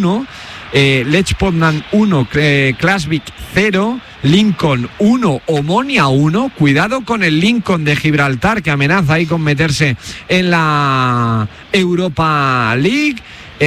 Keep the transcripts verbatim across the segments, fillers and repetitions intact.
uno, eh, Lech Poznan uno, eh, Klasvik cero, Lincoln uno, Omonia uno. Cuidado con el Lincoln de Gibraltar, que amenaza ahí con meterse en la Europa League.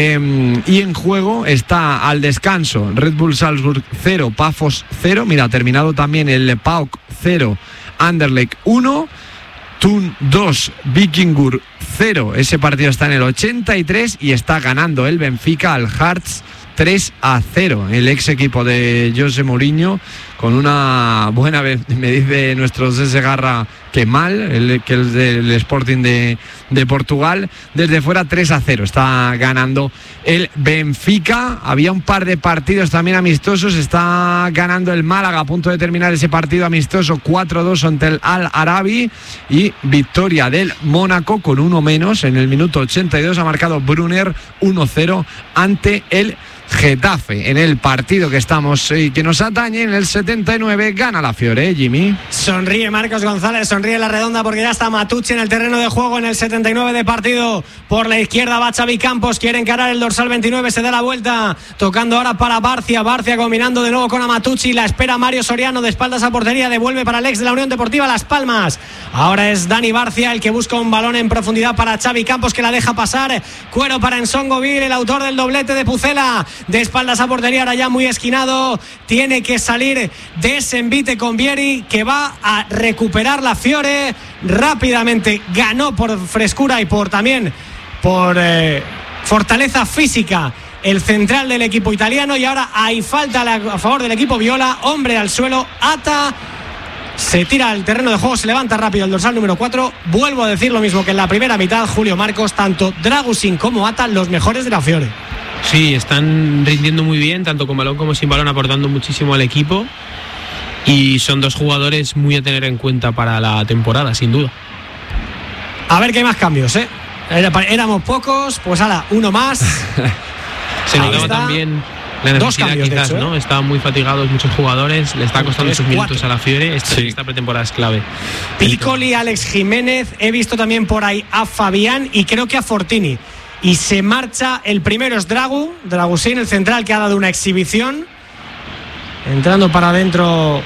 Eh, y en juego está al descanso Red Bull Salzburg cero, Pafos cero. Mira, ha terminado también el PAOK cero, Anderlecht uno, Thun dos, Vikingur cero. Ese partido está en el ochenta y tres y está ganando el Benfica al Hearts tres a cero. El ex equipo de José Mourinho, con una buena, me dice nuestro José Segarra que mal, el, que es del Sporting de, de Portugal, desde fuera tres a cero. Está ganando el Benfica. Había un par de partidos también amistosos. Está ganando el Málaga, a punto de terminar ese partido amistoso, cuatro dos ante el Al Arabi, y victoria del Mónaco con uno menos. En el minuto ochenta y dos ha marcado Brunner uno cero ante el Getafe. En el partido que estamos y que nos atañe, en el setenta y nueve gana la Fiore, ¿eh, Jimmy? Sonríe Marcos González, sonríe la redonda, porque ya está Matucci en el terreno de juego en el setenta y nueve de partido. Por la izquierda va Xavi Campos, quiere encarar el dorsal veintinueve, se da la vuelta, tocando ahora para Barcia, Barcia combinando de nuevo con Amatucci, la espera Mario Soriano de espaldas a portería, devuelve para el ex de la Unión Deportiva Las Palmas. Ahora es Dani Barcia el que busca un balón en profundidad para Xavi Campos, que la deja pasar. Cuero para Nsongoville, el autor del doblete de Pucela, de espaldas a portería, ahora ya muy esquinado, tiene que salir de ese envite con Vieri, que va a recuperar la Fiore rápidamente. Ganó por frescura y por también por eh, fortaleza física el central del equipo italiano, y ahora hay falta a favor del equipo viola. Hombre al suelo, Ata se tira al terreno de juego, se levanta rápido el dorsal número cuatro. Vuelvo a decir lo mismo que en la primera mitad, Julio Marcos, tanto Dragusin como Ata, los mejores de la Fiore. Sí, están rindiendo muy bien, tanto con balón como sin balón, aportando muchísimo al equipo, y son dos jugadores muy a tener en cuenta para la temporada, sin duda. A ver que hay más cambios, ¿eh? Éramos pocos, pues ahora uno más. Se notaba también la necesidad, cambios, quizás, hecho, ¿eh? ¿no? Estaban muy fatigados muchos jugadores, le está costando sus minutos a la Fiore. Esta, sí. esta pretemporada es clave. Piccoli, Alex Jiménez, he visto también por ahí a Fabián y creo que a Fortini. Y se marcha, el primero es Dragu, Dragusin, el central, que ha dado una exhibición. Entrando para adentro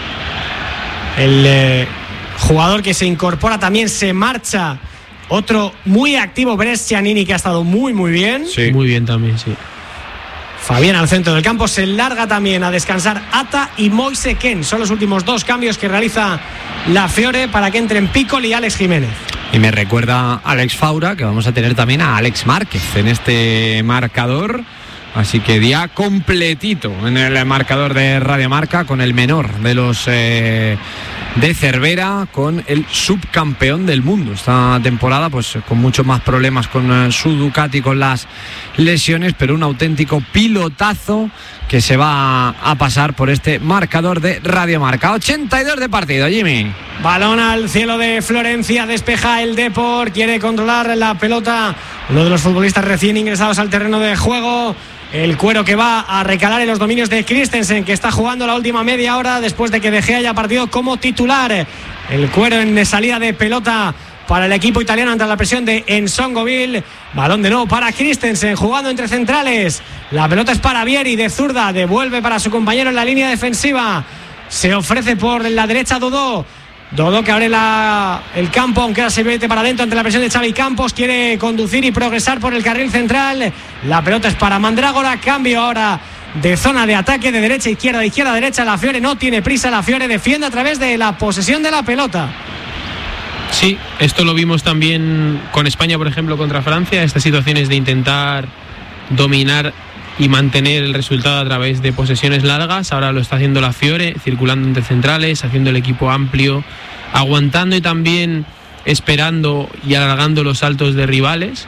el eh, jugador que se incorpora también, se marcha. Otro muy activo, Brescianini, que ha estado muy muy bien. Sí. Muy bien también, sí. Fabián al centro del campo, se larga también a descansar Ata y Moise Ken. Son los últimos dos cambios que realiza la Fiore para que entren Piccoli y Alex Jiménez. Y me recuerda a Alex Faura, que vamos a tener también a Alex Márquez en este marcador. Así que día completito en el marcador de Radio Marca, con el menor de los eh, de Cervera, con el subcampeón del mundo esta temporada, pues con muchos más problemas con eh, su Ducati, con las lesiones, pero un auténtico pilotazo que se va a pasar por este marcador de Radio Marca. ochenta y dos de partido, Jimmy. Balón al cielo de Florencia, despeja el Depor, quiere controlar la pelota uno de los futbolistas recién ingresados al terreno de juego. El Cuero, que va a recalar en los dominios de Christensen, que está jugando la última media hora después de que De Gea haya partido como titular. El Cuero en salida de pelota para el equipo italiano ante la presión de Nsongoville. Balón de nuevo para Christensen, jugando entre centrales. La pelota es para Vieri, de zurda, devuelve para su compañero en la línea defensiva. Se ofrece por la derecha Dodó. Dodó, que abre la, el campo, aunque ahora se mete para adentro ante la presión de Xavi Campos. Quiere conducir y progresar por el carril central. La pelota es para Mandrágora. Cambio ahora de zona de ataque, de derecha a izquierda, de izquierda a derecha. La Fiore no tiene prisa, la Fiore defiende a través de la posesión de la pelota. Sí, esto lo vimos también con España, por ejemplo, contra Francia. Estas situaciones de intentar dominar y mantener el resultado a través de posesiones largas. Ahora lo está haciendo la Fiore, circulando entre centrales, haciendo el equipo amplio, aguantando y también esperando y alargando los saltos de rivales.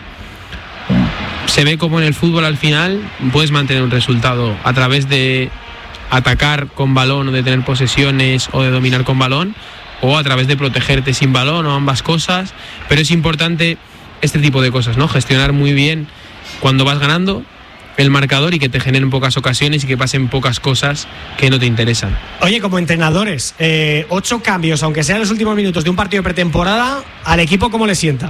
Se ve como en el fútbol al final puedes mantener un resultado a través de atacar con balón, o de tener posesiones, o de dominar con balón, o a través de protegerte sin balón, o ambas cosas. Pero es importante este tipo de cosas, ¿no? Gestionar muy bien cuando vas ganando el marcador y que te generen pocas ocasiones y que pasen pocas cosas que no te interesan. Oye, como entrenadores, eh, ocho cambios, aunque sean los últimos minutos de un partido de pretemporada, ¿al equipo cómo le sienta?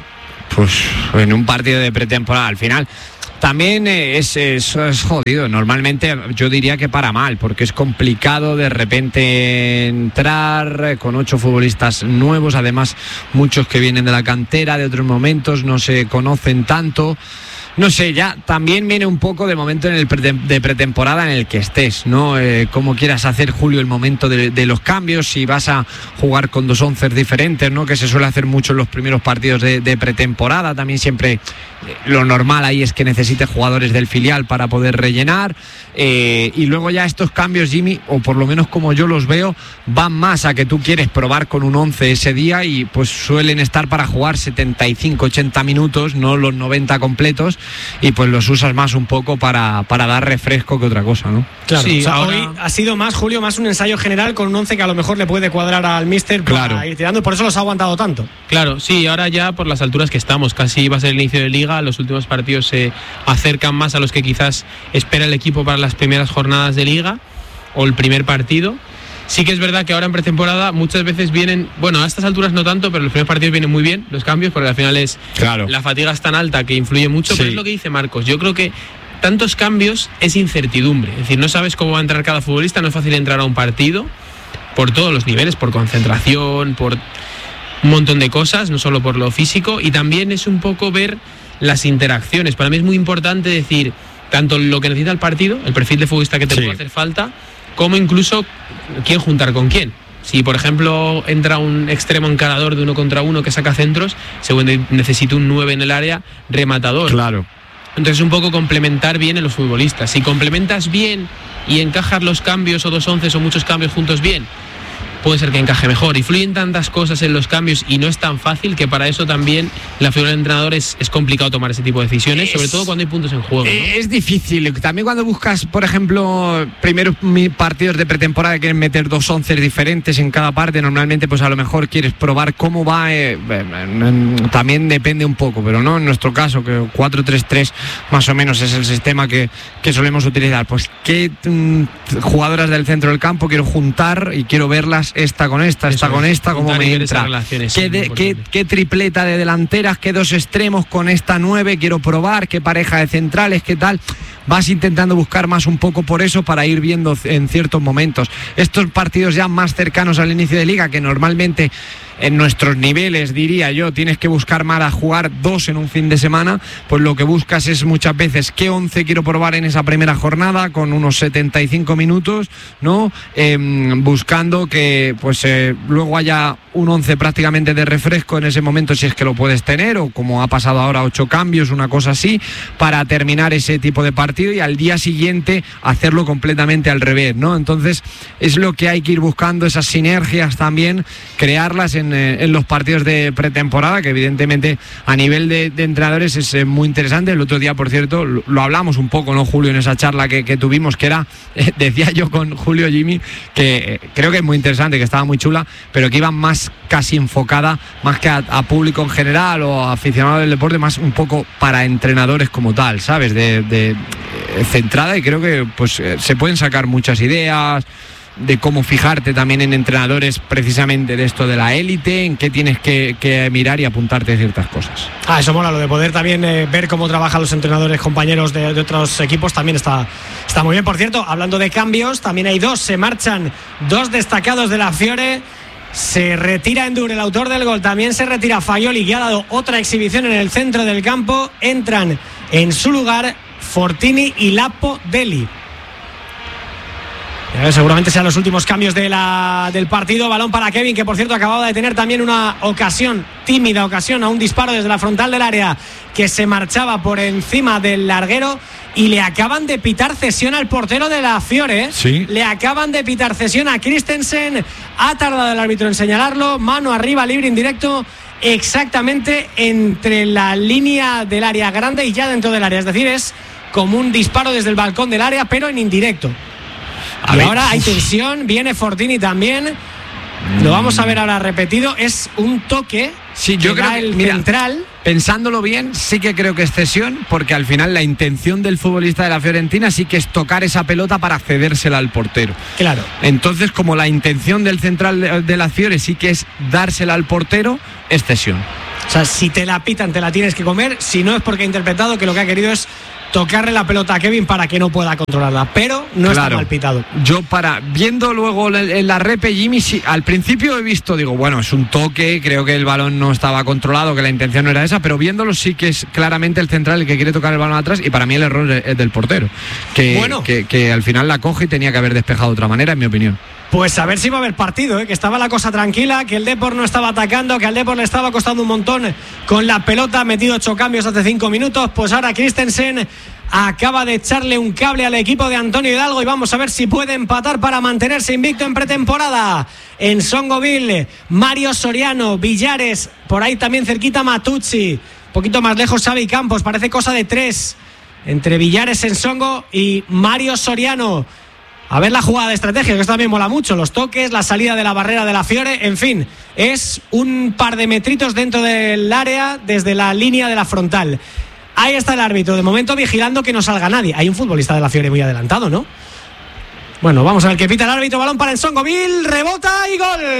pues en un partido de pretemporada al final también es, es, es jodido. Normalmente yo diría que para mal, porque es complicado de repente entrar con ocho futbolistas nuevos, además muchos que vienen de la cantera, de otros momentos, no se conocen tanto. No sé, ya también viene un poco de momento en el pre de pretemporada en el que estés, ¿no? Eh, cómo quieras hacer, Julio, el momento de, de los cambios, si vas a jugar con dos once diferentes, ¿no? Que se suele hacer mucho en los primeros partidos de, de pretemporada. También siempre eh, lo normal ahí es que necesites jugadores del filial para poder rellenar. Eh, y luego ya estos cambios, Jimmy, o por lo menos como yo los veo, van más a que tú quieres probar con un once ese día y pues suelen estar para jugar setenta y cinco, ochenta minutos, no los noventa completos, y pues los usas más un poco para, para dar refresco que otra cosa, ¿no? Claro, sí, o sea, ahora... hoy ha sido más, Julio, más un ensayo general con un once que a lo mejor le puede cuadrar al míster para claro. ir tirando, por eso los ha aguantado tanto. Claro, sí, ahora ya por las alturas que estamos, casi va a ser el inicio de Liga, los últimos partidos se acercan más a los que quizás espera el equipo para las primeras jornadas de Liga o el primer partido. Sí que es verdad que ahora en pretemporada muchas veces vienen, bueno, a estas alturas no tanto, pero los primeros partidos vienen muy bien los cambios, porque al final es claro. la fatiga es tan alta que influye mucho, sí. Pero es lo que dice Marcos. Yo creo que tantos cambios es incertidumbre, es decir, no sabes cómo va a entrar cada futbolista, no es fácil entrar a un partido por todos los niveles, por concentración, por un montón de cosas, no solo por lo físico, y también es un poco ver las interacciones. Para mí es muy importante decir tanto lo que necesita el partido, el perfil de futbolista que te sí. puede hacer falta, como incluso quién juntar con quién. Si, por ejemplo, entra un extremo encarador de uno contra uno que saca centros, según necesita un nueve en el área, rematador. Claro. Entonces, un poco complementar bien en los futbolistas. Si complementas bien y encajas los cambios o dos once o muchos cambios juntos bien, puede ser que encaje mejor. Y fluyen tantas cosas en los cambios y no es tan fácil que para eso también la figura del entrenador es, es complicado tomar ese tipo de decisiones, es, sobre todo cuando hay puntos en juego, ¿no? Es difícil. También cuando buscas, por ejemplo, primeros partidos de pretemporada, quieren meter dos once diferentes en cada parte, normalmente pues a lo mejor quieres probar cómo va, eh, también depende un poco, pero no en nuestro caso, que cuatro tres tres más o menos es el sistema que, que solemos utilizar. Pues qué mm, jugadoras del centro del campo quiero juntar y quiero verlas esta con esta, esta con esta, cómo me entra. ¿Qué, de, qué, qué tripleta de delanteras, qué dos extremos con esta nueve quiero probar, qué pareja de centrales, qué tal. Vas intentando buscar más un poco por eso para ir viendo en ciertos momentos. Estos partidos ya más cercanos al inicio de Liga, que normalmente en nuestros niveles, diría yo, tienes que buscar más a jugar dos en un fin de semana, pues lo que buscas es muchas veces qué once quiero probar en esa primera jornada con unos setenta y cinco minutos, ¿no? Eh, buscando que pues eh, luego haya un once prácticamente de refresco en ese momento, si es que lo puedes tener, o como ha pasado ahora, ocho cambios, una cosa así, para terminar ese tipo de partido y al día siguiente hacerlo completamente al revés, ¿no? Entonces es lo que hay que ir buscando, esas sinergias también, crearlas en En, en los partidos de pretemporada, que evidentemente a nivel de, de entrenadores es eh, muy interesante. El otro día, por cierto, lo, lo hablamos un poco, ¿no, Julio? En esa charla que, que tuvimos, que era, eh, decía yo con Julio Jimmy, que eh, creo que es muy interesante, que estaba muy chula, pero que iba más casi enfocada, más que a, a público en general o a aficionados del deporte, más un poco para entrenadores como tal, ¿sabes? De, de eh, centrada, y creo que pues eh, se pueden sacar muchas ideas de cómo fijarte también en entrenadores precisamente de esto de la élite, en qué tienes que, que mirar y apuntarte ciertas cosas. Ah, eso mola, lo de poder también eh, ver cómo trabajan los entrenadores compañeros de, de otros equipos, también está, está muy bien. Por cierto, hablando de cambios, también hay dos, se marchan dos destacados de la Fiore. Se retira Endur, el autor del gol, también se retira Faioli, que ha dado otra exhibición en el centro del campo. Entran en su lugar Fortini y Lapo Deli. Seguramente sean los últimos cambios de la, del partido. Balón para Kevin, que por cierto acababa de tener también una ocasión, tímida ocasión, a un disparo desde la frontal del área, que se marchaba por encima del larguero, y le acaban de pitar cesión al portero de la Fiore. Sí. Le acaban de pitar cesión a Christensen. Ha tardado el árbitro en señalarlo. Mano arriba, libre indirecto, exactamente entre la línea del área grande y ya dentro del área. Es decir, es como un disparo desde el balcón del área, pero en indirecto. A y ver. Ahora hay tensión, viene Fortini también. Lo vamos a ver ahora repetido. Es un toque. Sí, yo creo que el mira, central. Pensándolo bien, sí que creo que es cesión, porque al final la intención del futbolista de la Fiorentina sí que es tocar esa pelota para cedérsela al portero. Claro. Entonces, como la intención del central de, de la Fiore sí que es dársela al portero, es cesión. O sea, si te la pitan, te la tienes que comer. Si no, es porque ha interpretado que lo que ha querido es tocarle la pelota a Kevin para que no pueda controlarla, pero no claro, está mal pitado. Yo para, viendo luego en la repe, Jimmy, sí, al principio he visto, digo, bueno, es un toque, creo que el balón no estaba controlado, que la intención no era esa, pero viéndolo sí que es claramente el central el que quiere tocar el balón atrás, y para mí el error es del portero, que, bueno. que, que al final la coge y tenía que haber despejado de otra manera, en mi opinión. Pues a ver si va a haber partido, ¿eh? Que estaba la cosa tranquila, que el Depor no estaba atacando, que al Depor le estaba costando un montón con la pelota, metido ocho cambios hace cinco minutos, pues ahora Christensen acaba de echarle un cable al equipo de Antonio Hidalgo y vamos a ver si puede empatar para mantenerse invicto en pretemporada. En Songoville, Mario Soriano, Villares, por ahí también cerquita Matucci, un poquito más lejos Xavi Campos, parece cosa de tres entre Villares en Songo y Mario Soriano. A ver la jugada de estrategia, que esto también mola mucho, los toques, la salida de la barrera de la Fiore, en fin, es un par de metritos dentro del área desde la línea de la frontal. Ahí está el árbitro, de momento vigilando que no salga nadie. Hay un futbolista de la Fiore muy adelantado, ¿no? Bueno, vamos a ver qué pita el árbitro. Balón para el Songoville, rebota y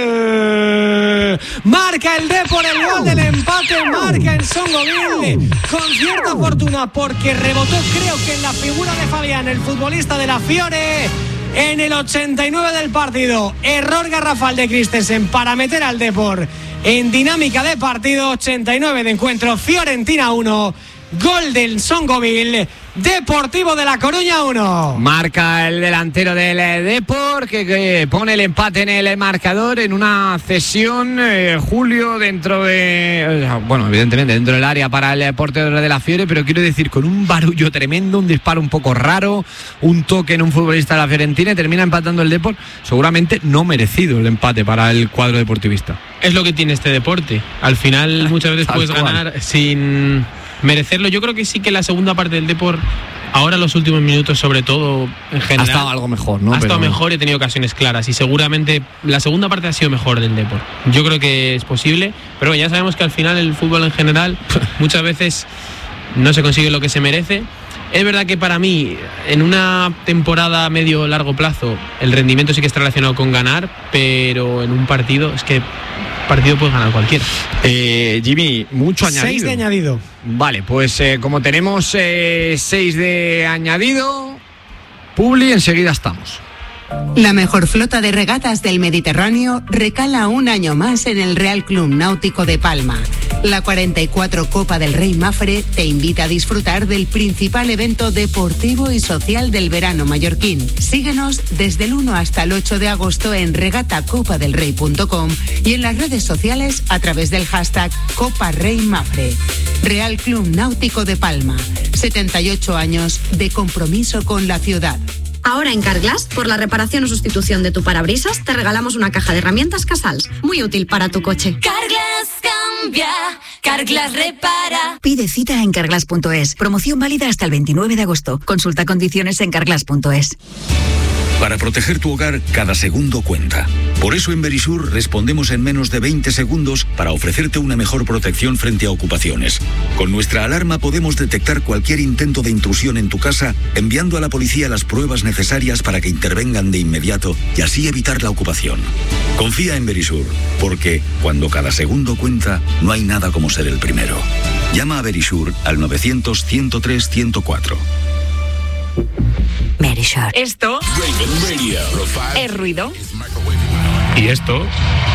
gol. Marca el Depor el gol del empate, marca el Songoville con cierta fortuna porque rebotó, creo que en la figura de Fabián, el futbolista de la Fiore. En el ochenta y nueve del partido, error garrafal de Christensen para meter al Depor en dinámica de partido. Ochenta y nueve de encuentro, Fiorentina uno, gol del Songoville, Deportivo de La Coruña uno. Marca el delantero del Depor que, que pone el empate en el marcador en una cesión, eh, Julio, dentro de, bueno, evidentemente dentro del área para el portero de la Fiore, pero quiero decir, con un barullo tremendo, un disparo un poco raro, un toque en un futbolista de la Fiorentina y termina empatando el Depor, seguramente no merecido el empate para el cuadro deportivista. Es lo que tiene este deporte, al final muchas veces puedes ganar sin merecerlo. Yo creo que sí que la segunda parte del Depor, ahora los últimos minutos sobre todo, en general, ha estado algo mejor, ¿no? Ha estado Pero... mejor y ha tenido ocasiones claras y seguramente la segunda parte ha sido mejor del Depor. Yo creo que es posible, pero ya sabemos que al final el fútbol en general muchas veces no se consigue lo que se merece. Es verdad que para mí, en una temporada medio o largo plazo, el rendimiento sí que está relacionado con ganar, pero en un partido, es que partido puede ganar cualquiera. Eh, Jimmy, mucho añadido. Seis de añadido. Vale, pues eh, como tenemos eh, seis de añadido, Publi, enseguida estamos. La mejor flota de regatas del Mediterráneo recala un año más en el Real Club Náutico de Palma. La cuarenta y cuatro Copa del Rey Mafre te invita a disfrutar del principal evento deportivo y social del verano mallorquín. Síguenos desde el uno hasta el ocho de agosto en regata copa del rey punto com y en las redes sociales a través del hashtag Copa Rey Mafre. Real Club Náutico de Palma, setenta y ocho años de compromiso con la ciudad. Ahora en Carglass, por la reparación o sustitución de tu parabrisas, te regalamos una caja de herramientas Casals, muy útil para tu coche. Carglass cambia, Carglass repara. Pide cita en carglass punto es. Promoción válida hasta el veintinueve de agosto. Consulta condiciones en carglass punto es. Para proteger tu hogar, cada segundo cuenta. Por eso en Verisur respondemos en menos de veinte segundos para ofrecerte una mejor protección frente a ocupaciones. Con nuestra alarma podemos detectar cualquier intento de intrusión en tu casa, enviando a la policía las pruebas necesarias para que intervengan de inmediato y así evitar la ocupación. Confía en Verisur, porque cuando cada segundo cuenta, no hay nada como ser el primero. Llama a Verisur al novecientos, ciento tres, ciento cuatro. Verisur. Esto es ruido. Y esto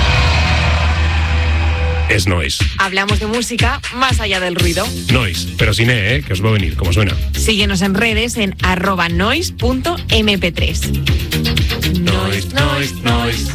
es noise. Hablamos de música más allá del ruido. Noise, pero sin E, ¿eh? Que os va a venir, como suena. Síguenos en redes en arroba noise punto eme pe tres. Noise, noise, noise.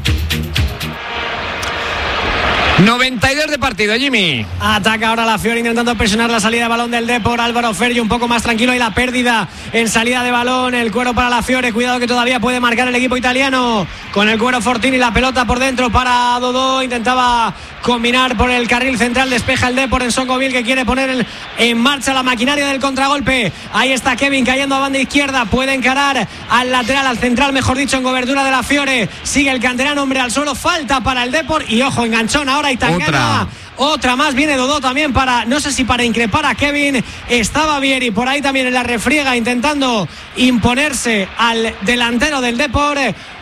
noventa y dos de partido, Jimmy. Ataca ahora la Fiore intentando presionar la salida de balón del Depor. Álvaro Ferri un poco más tranquilo y la pérdida en salida de balón. El cuero para la Fiore. Cuidado que todavía puede marcar el equipo italiano. Con el cuero Fortini, la pelota por dentro para Dodó. Intentaba combinar por el carril central. Despeja el Depor en Songoville que quiere poner en marcha la maquinaria del contragolpe. Ahí está Kevin cayendo a banda izquierda. Puede encarar al lateral, al central, mejor dicho, en cobertura de la Fiore. Sigue el canterano, hombre al suelo. Falta para el Depor. Y ojo, enganchón ahora. Y Tangana, otra. otra más, viene Dodó también para, no sé si para increpar a Kevin. Estaba Vieri por ahí también en la refriega intentando imponerse al delantero del Depor.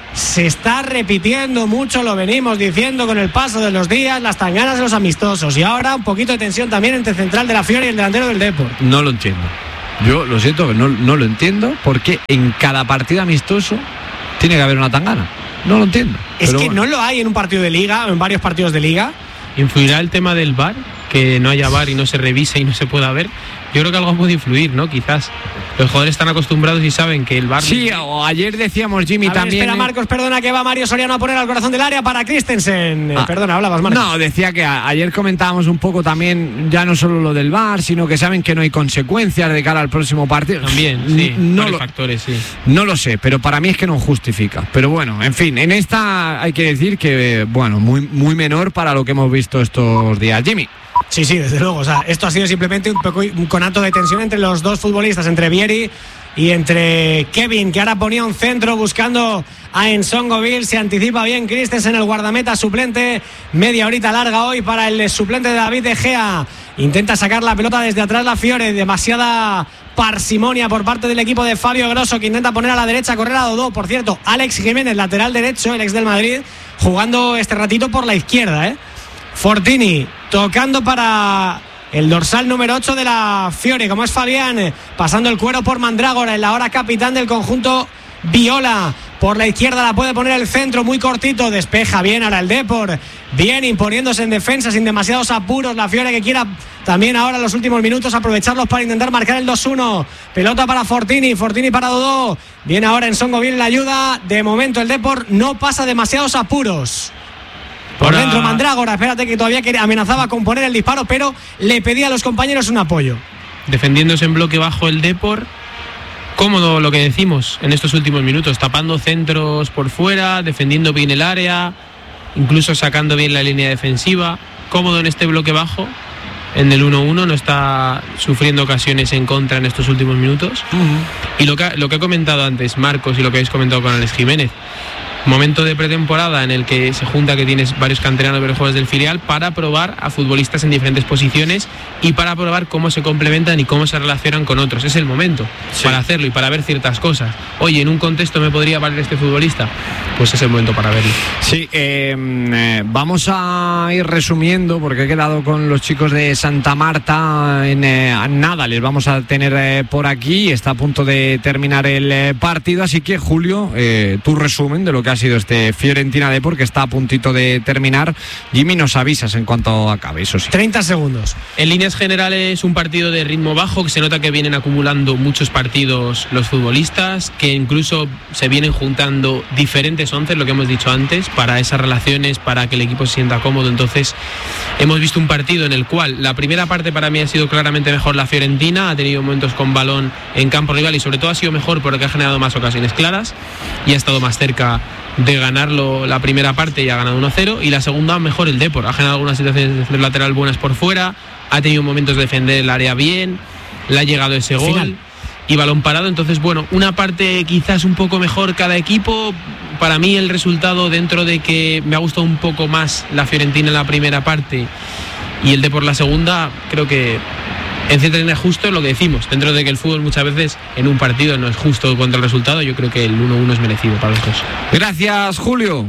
se está repitiendo mucho, lo venimos diciendo con el paso de los días, las tanganas de los amistosos, y ahora un poquito de tensión también entre el central de la Fiore y el delantero del Depor. No lo entiendo. Yo lo siento, no, no lo entiendo, porque en cada partido amistoso tiene que haber una tangana. No lo entiendo. Es Pero que bueno. no lo hay en un partido de liga, en varios partidos de liga. ¿Influirá el tema del V A R? Que no haya V A R y no se revise y no se pueda ver. Yo creo que algo puede influir, ¿no? Quizás. Los jugadores están acostumbrados y saben que el V A R... Sí, o ayer decíamos, Jimmy, A ver, también... espera, Marcos, perdona, que va Mario Soriano a poner al corazón del área para Christensen. Ah. Eh, perdona, hablabas, Marcos. No, decía que a, ayer comentábamos un poco también, ya no solo lo del V A R, sino que saben que no hay consecuencias de cara al próximo partido. También, sí, no varios lo, factores, sí. No lo sé, pero para mí es que no justifica. Pero bueno, en fin, en esta hay que decir que, bueno, muy, muy menor para lo que hemos visto estos días. Jimmy. Sí, sí, desde luego. O sea, esto ha sido simplemente un, poco, un conato de tensión entre los dos futbolistas, entre Vieri y entre Kevin, que ahora ponía un centro buscando a Ensongoville. Se anticipa bien Christensen, el guardameta suplente. Media horita larga hoy para el suplente de David De Gea. Intenta sacar la pelota desde atrás la Fiore. Demasiada parsimonia por parte del equipo de Fabio Grosso, que intenta poner a la derecha, correr a Dodó. Por cierto, Alex Jiménez, lateral derecho, el ex del Madrid, jugando este ratito por la izquierda, ¿eh? Fortini tocando para el dorsal número ocho de la Fiore, como es Fabián, pasando el cuero por Mandrágora, el ahora capitán del conjunto viola. Por la izquierda la puede poner el centro, muy cortito, despeja bien ahora el Depor, bien imponiéndose en defensa sin demasiados apuros la Fiore, que quiera también ahora en los últimos minutos aprovecharlos para intentar marcar el dos uno. Pelota para Fortini, Fortini para Dodó, viene ahora Ensongoville en la ayuda. De momento el Depor no pasa demasiados apuros. Por Ahora... dentro Mandrágora, espérate, que todavía amenazaba con poner el disparo, pero le pedía a los compañeros un apoyo. Defendiéndose en bloque bajo el Depor, cómodo lo que decimos en estos últimos minutos, tapando centros por fuera, defendiendo bien el área, incluso sacando bien la línea defensiva, cómodo en este bloque bajo. En el uno uno no está sufriendo ocasiones en contra en estos últimos minutos. Uh-huh. Y lo que, lo que he comentado antes, Marcos, y lo que habéis comentado con Alex Jiménez, momento de pretemporada en el que se junta que tienes varios canteranos, varios jugadores del filial, para probar a futbolistas en diferentes posiciones y para probar cómo se complementan y cómo se relacionan con otros. Es el momento sí. para hacerlo y para ver ciertas cosas. Oye, en un contexto me podría valer este futbolista, pues es el momento para verlo. Sí, eh, eh, vamos a ir resumiendo porque he quedado con los chicos de Santa Marta en eh, nada, les vamos a tener eh, por aquí. Está a punto de terminar el eh, partido, así que Julio, eh, tu resumen de lo que ha sido este Fiorentina Depor, que está a puntito de terminar. Jimmy, nos avisas en cuanto acabe, eso sí. treinta segundos. En líneas generales, un partido de ritmo bajo, que se nota que vienen acumulando muchos partidos los futbolistas, que incluso se vienen juntando diferentes once, lo que hemos dicho antes, para esas relaciones, para que el equipo se sienta cómodo. Entonces, hemos visto un partido en el cual la primera parte para mí ha sido claramente mejor la Fiorentina, ha tenido momentos con balón en campo rival y sobre todo ha sido mejor porque ha generado más ocasiones claras y ha estado más cerca de ganarlo la primera parte y ha ganado uno cero, y la segunda mejor el Depor, ha generado algunas situaciones de lateral buenas por fuera, ha tenido momentos de defender el área bien, le ha llegado ese gol Final. y balón parado. Entonces, bueno, una parte quizás un poco mejor cada equipo. Para mí el resultado, dentro de que me ha gustado un poco más la Fiorentina en la primera parte y el Depor la segunda, creo que en cierta línea justo lo que decimos, dentro de que el fútbol muchas veces en un partido no es justo contra el resultado. Yo creo que el uno uno es merecido para los dos. Gracias, Julio.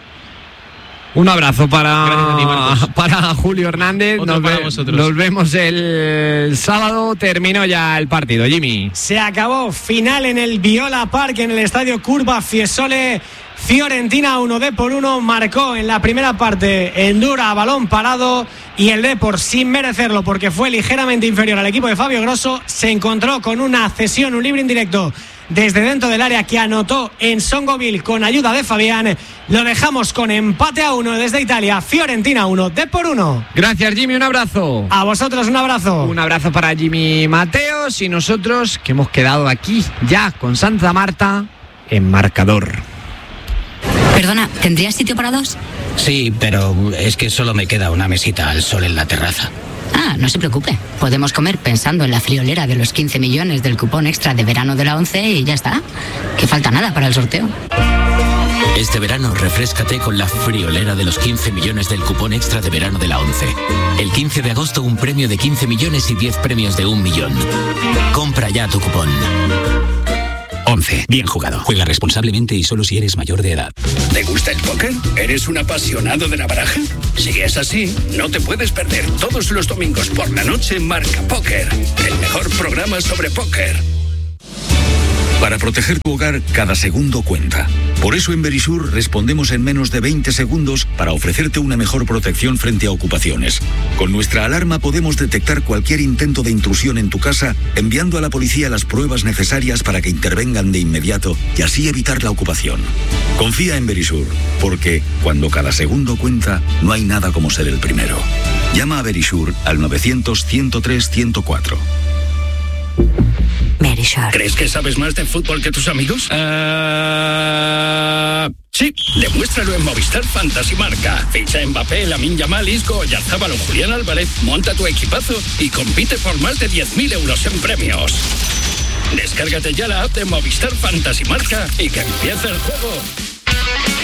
Un abrazo para, ti, para Julio Hernández. Otro nos, para ve, vosotros. Nos vemos el, el sábado. Terminó ya el partido, Jimmy. Se acabó. Final en el Viola Park, en el estadio Curva Fiesole. Fiorentina uno Depor uno, marcó en la primera parte Endura a balón parado, y el Depor, sin merecerlo porque fue ligeramente inferior al equipo de Fabio Grosso, se encontró con una cesión, un libre indirecto desde dentro del área que anotó Ensongoville con ayuda de Fabián. Lo dejamos con empate a uno desde Italia. Fiorentina uno Depor uno. Gracias, Jimmy, un abrazo. A vosotros un abrazo. Un abrazo para Jimmy Mateos y nosotros, que hemos quedado aquí ya con Santa Marta en marcador. Perdona, ¿tendrías sitio para dos? Sí, pero es que solo me queda una mesita al sol en la terraza. Ah, no se preocupe. Podemos comer pensando en la friolera de los quince millones del cupón extra de verano de la once y ya está. Que falta nada para el sorteo. Este verano refréscate con la friolera de los quince millones del cupón extra de verano de la once. El quince de agosto un premio de quince millones y diez premios de un millón. Compra ya tu cupón. once. Bien jugado. Juega responsablemente y solo si eres mayor de edad. ¿Te gusta el póker? ¿Eres un apasionado de la baraja? Si es así, no te puedes perder todos los domingos por la noche Marca Póker, el mejor programa sobre póker. Para proteger tu hogar, cada segundo cuenta. Por eso en Verisur respondemos en menos de veinte segundos para ofrecerte una mejor protección frente a ocupaciones. Con nuestra alarma podemos detectar cualquier intento de intrusión en tu casa, enviando a la policía las pruebas necesarias para que intervengan de inmediato y así evitar la ocupación. Confía en Verisur, porque cuando cada segundo cuenta, no hay nada como ser el primero. Llama a Verisur al novecientos, ciento tres, ciento cuatro. ¿Crees que sabes más de fútbol que tus amigos? Uh, sí, demuéstralo en Movistar Fantasy Marca. Ficha en Mbappé, Lamine Yamal, Isco, Oyarzabal o Julián Álvarez, monta tu equipazo y compite por más de diez mil euros en premios. Descárgate ya la app de Movistar Fantasy Marca y que empiece el juego.